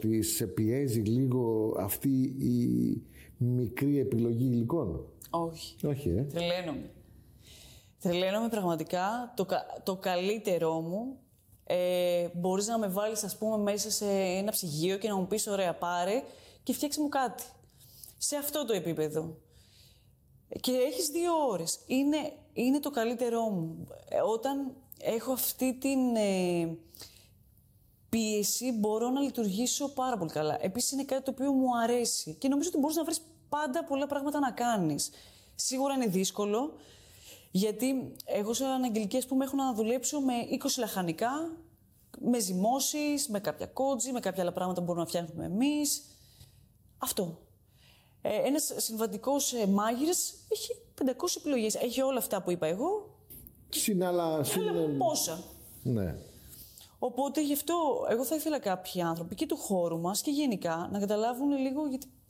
ότι σε πιέζει λίγο αυτή η μικρή επιλογή υλικών? Όχι. Όχι, Τρελαίνομαι. Τρελαίνομαι πραγματικά. Το καλύτερό μου, μπορείς να με βάλεις, ας πούμε, μέσα σε ένα ψυγείο και να μου πεις, ωραία, πάρε και φτιάξε μου κάτι. Σε αυτό το επίπεδο. Και έχεις 2 ώρες. Είναι το καλύτερό μου. Όταν έχω αυτή την πίεση, μπορώ να λειτουργήσω πάρα πολύ καλά. Επίσης, είναι κάτι το οποίο μου αρέσει. Και νομίζω ότι μπορείς να βρεις πάντα πολλά πράγματα να κάνεις. Σίγουρα είναι δύσκολο, γιατί εγώ σε αναγγελική, ας πούμε, έχω να δουλέψω με 20 λαχανικά, με ζυμώσεις, με κάποια κότζι, με κάποια άλλα πράγματα που μπορούμε να φτιάχνουμε εμείς. Αυτό. Ένας συμβατικός μάγειρας έχει 500 επιλογές. Έχει όλα αυτά που είπα εγώ. Άλλα πόσα. Ναι. Οπότε γι' αυτό εγώ θα ήθελα κάποιοι άνθρωποι και του χώρου μας και γενικά να καταλάβουν λίγο,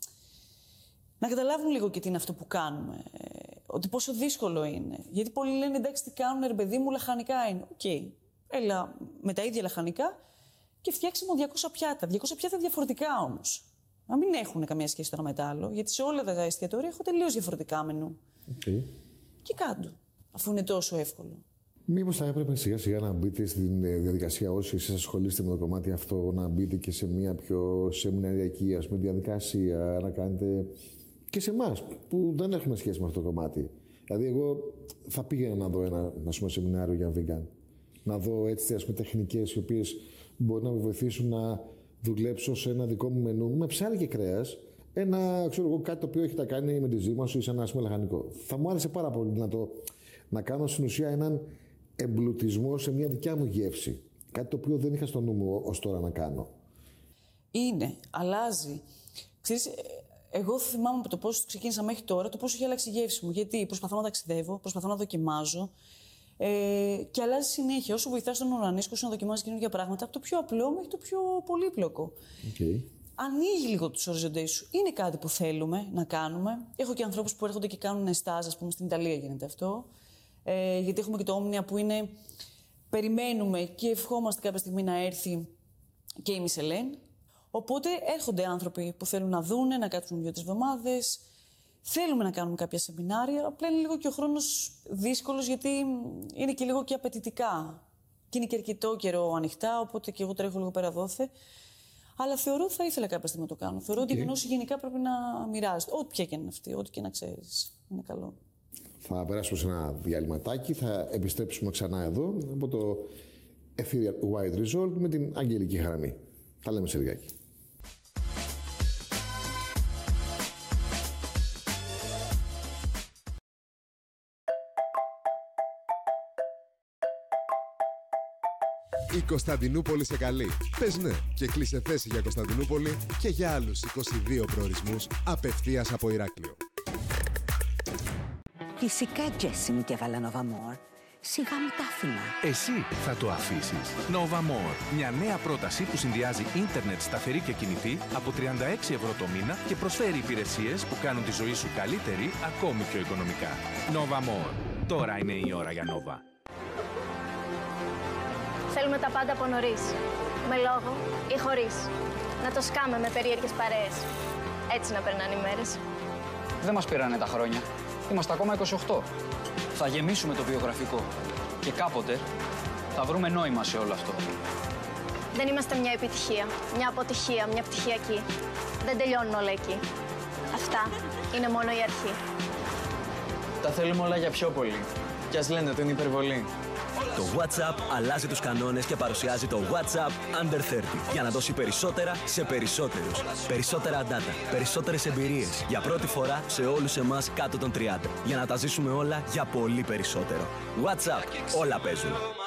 να καταλάβουν λίγο και τι είναι αυτό που κάνουμε. Ότι πόσο δύσκολο είναι. Γιατί πολλοί λένε, εντάξει, τι κάνουν, ρε παιδί μου, λαχανικά είναι. Οκ. Έλα με τα ίδια λαχανικά και φτιάξε μου 200 πιάτα. 200 πιάτα διαφορετικά όμως. Να μην έχουν καμία σχέση το ένα με το άλλο, γιατί σε όλα τα εστιατόρια έχω τελείως διαφορετικά μενού. Okay. Και κάτω, αφού είναι τόσο εύκολο. Μήπως θα έπρεπε σιγά σιγά να μπείτε στην διαδικασία, όσοι εσείς ασχολείστε με το κομμάτι αυτό, να μπείτε και σε μια πιο σεμιναριακή, ας πούμε, διαδικασία, να κάνετε και σε εμάς που δεν έχουμε σχέση με αυτό το κομμάτι. Δηλαδή, εγώ θα πήγαινα να δω ένα, ας πούμε, σεμινάριο για vegan. Να δω έτσι, ας πούμε, τεχνικές οι οποίες μπορεί να με βοηθήσουν να δουλέψω σε ένα δικό μου μενού με ψάρι και κρέας. Ένα, ξέρω εγώ, κάτι το οποίο έχει να κάνει με τη ζύμωση ή σε ένα, ας πούμε, λαχανικό. Θα μου άρεσε πάρα πολύ να κάνω στην ουσία έναν εμπλουτισμό σε μια δικιά μου γεύση. Κάτι το οποίο δεν είχα στο νου μου ως τώρα να κάνω. Αλλάζει. Ξέρεις, εγώ θυμάμαι από το πώς ξεκίνησα μέχρι τώρα, το πώς έχει αλλάξει η γεύση μου. Γιατί προσπαθώ να ταξιδεύω, προσπαθώ να δοκιμάζω. Και αλλάζει συνέχεια. Όσο βοηθάς τον ουρανίσκο σου να δοκιμάζει καινούργια πράγματα, από το πιο απλό μέχρι το πιο πολύπλοκο. Okay. Ανοίγει λίγο τους οριζοντές σου. Είναι κάτι που θέλουμε να κάνουμε. Έχω και ανθρώπους που έρχονται και κάνουν στάζ, ας πούμε, στην Ιταλία γίνεται αυτό. Γιατί έχουμε και το Όμνια που είναι. Περιμένουμε και ευχόμαστε κάποια στιγμή να έρθει και η Μισελέν. Οπότε έρχονται άνθρωποι που θέλουν να δούνε, να κάτσουν 2-3 εβδομάδες. Θέλουμε να κάνουμε κάποια σεμινάρια. Απλά είναι λίγο και ο χρόνος δύσκολος, γιατί είναι και λίγο και απαιτητικά. Και είναι και αρκετό καιρό ανοιχτά, οπότε και εγώ τρέχω λίγο πέρα δόθε. Αλλά θεωρώ ότι θα ήθελα κάποια στιγμή να το κάνω. Θεωρώ ότι η γνώση γενικά πρέπει να μοιράζεται. Ό,τι πια και είναι αυτή, ό,τι και να ξέρεις. Είναι καλό. Θα περάσουμε σε ένα διαλυματάκι, θα επιστρέψουμε ξανά εδώ από το Ethereal Wide Resort με την Αγγελική Χαραμή. Τα λέμε σε λιγάκι. Η Κωνσταντινούπολη σε καλεί. Πες ναι και κλείσε θέση για Κωνσταντινούπολη και για άλλους 22 προορισμούς απευθείας από Ηράκλειο. Φυσικά, Τζέσι μου, και έβαλα Nova More. Σιγά μου τα άφηνα. Εσύ θα το αφήσεις. Nova More. Μια νέα πρόταση που συνδυάζει ίντερνετ σταθερή και κινητή από 36 ευρώ το μήνα και προσφέρει υπηρεσίες που κάνουν τη ζωή σου καλύτερη ακόμη πιο οικονομικά. Nova More. Τώρα είναι η ώρα για Nova. Θέλουμε τα πάντα από νωρίς. Με λόγο ή χωρίς. Να το σκάμε με περίεργες παρέες. Έτσι να περνάνε οι μέρες. Δεν μας πήρανε τα χρόνια. Είμαστε ακόμα 28. Θα γεμίσουμε το βιογραφικό. Και κάποτε θα βρούμε νόημα σε όλο αυτό. Δεν είμαστε μια επιτυχία, μια αποτυχία, μια πτυχιακή. Δεν τελειώνουν όλα εκεί. Αυτά είναι μόνο η αρχή. Τα θέλουμε όλα για πιο πολύ. Κι ας λένε ότι είναι υπερβολή. Το WhatsApp αλλάζει τους κανόνες και παρουσιάζει το WhatsApp Under 30 για να δώσει περισσότερα σε περισσότερους. Περισσότερα data, περισσότερες εμπειρίες για πρώτη φορά σε όλους εμάς κάτω των 30. Για να τα ζήσουμε όλα για πολύ περισσότερο. WhatsApp, όλα παίζουν.